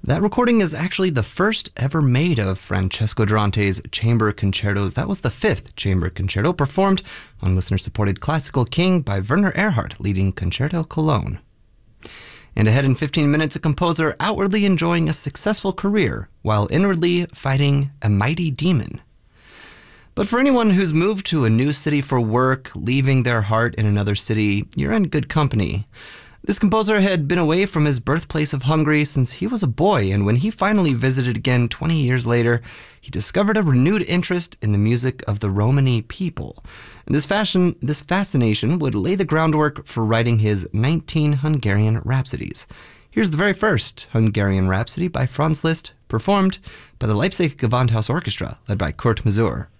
That recording is actually the first ever made of Francesco Durante's chamber concertos. That was the fifth chamber concerto performed on listener-supported Classical King by Werner Erhard, leading Concerto Cologne. And ahead in 15 minutes, a composer outwardly enjoying a successful career while inwardly fighting a mighty demon. But for anyone who's moved to a new city for work, leaving their heart in another city, you're in good company. This composer had been away from his birthplace of Hungary since he was a boy, and when he finally visited again 20 years later, he discovered a renewed interest in the music of the Romani people. And this fascination would lay the groundwork for writing his 19 Hungarian Rhapsodies. Here's the very first Hungarian Rhapsody by Franz Liszt, performed by the Leipzig Gewandhaus Orchestra, led by Kurt Masur.